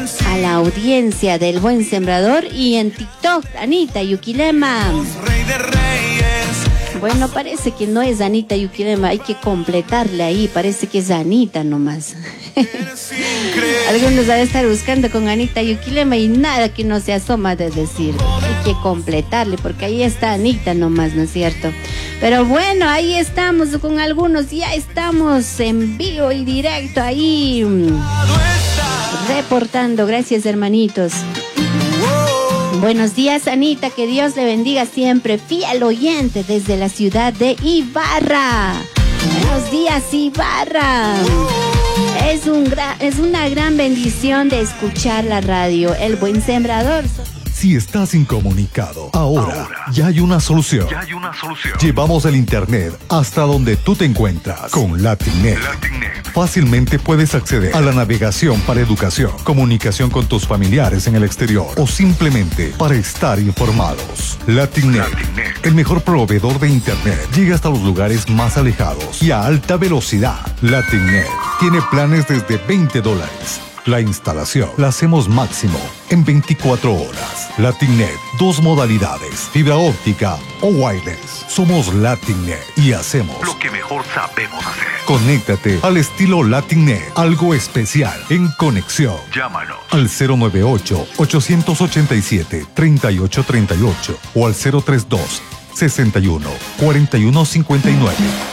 a la audiencia del Buen Sembrador y en TikTok, Anita Yuquilema. Bueno, parece que no es Anita Yuquilema, hay que completarle ahí, parece que es Anita nomás. Algunos van a estar buscando con Anita Yuquilema y nada que no se asoma de decir. Hay que completarle porque ahí está Anita nomás, ¿no es cierto? Pero bueno, ahí estamos con algunos, ya estamos en vivo y directo ahí reportando. Gracias, hermanitos. Buenos días, Anita, que Dios le bendiga siempre, fiel oyente desde la ciudad de Ibarra. Buenos días, Ibarra. Es una gran bendición de escuchar la radio, El Buen Sembrador. Si estás incomunicado, ahora ya hay una solución. Llevamos el internet hasta donde tú te encuentras con Latinnet. Fácilmente puedes acceder a la navegación para educación, comunicación con tus familiares en el exterior o simplemente para estar informados. Latinnet, el mejor proveedor de internet, llega hasta los lugares más alejados y a alta velocidad. Latinnet tiene planes desde $20. La instalación la hacemos máximo en 24 horas. Latinnet, 2 modalidades, fibra óptica o wireless. Somos Latinnet y hacemos lo que mejor sabemos hacer. Conéctate al estilo Latinnet, algo especial en conexión. Llámanos al 098-887-3838 o al 032-61-4159.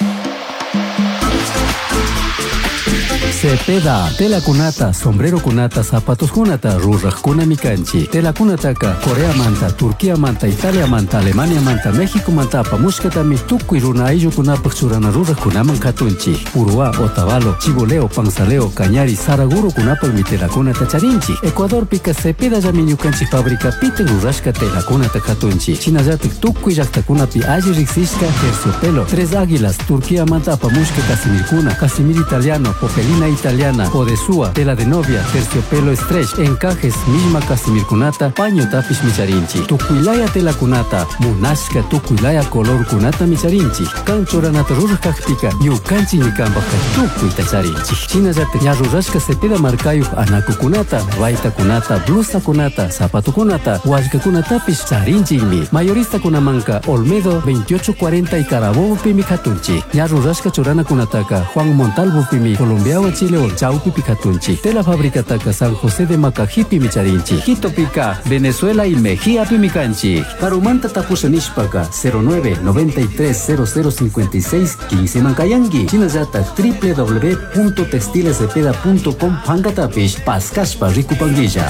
Cepeda, tela kunata, sombrero kunata, zapatos kunata, rurrak kuna mikanchi. Tela kunataka, Corea manta, Turquía manta, Italia manta, Alemania manta, México manta, pamushkatami, tukui runa ayllu kunapak churana rurrak kunaman katunchi. Purua, Otavalo, Chiboleo, Panzaleo, Cañari, Saraguro kunapak mi tela kunata charinchi. Ecuador pika Cepeda yaminyukanchi fabrica piten rurashka tela kunata katunchi. Chinayatik tukui yakta kunapi ayi riksishka, terciopelo, 3 águilas, Turquía manta, pamushka casimir kuna, casimir italiano, popelina italiana, Odesúa, tela de novia, terciopelo stretch, encajes, misma casimir kunata, paño tapish micharinchi. Tukuilaya tela kunata, munashka tukuilaya color kunata micharinchi. Kanchoranata rurkakpika, yukanchi nikambaka tukui tacharinchi. Chinayate ñarurashka Cepeda markayu anaku kunata, vaita kunata, blusa kunata, zapato kunata, washka kunatapish charinchimi. Mayorista kunamanka, Olmedo 2840 y Carabobo pimi katunchi. Ñarurashka chorana kunataka, Juan Montalvo pimi, Colombiawa Chile ol chaupi picatunchi. Tela fábrica taca San José de Macajipi micharinchi. Quito pica, Venezuela y Mejía pimicanchi. Carumanta tapusanishpaka 0993005615 mancayangi. Chinayata www.textilescepeda.com hangatapish paskashpa rikupanguilla.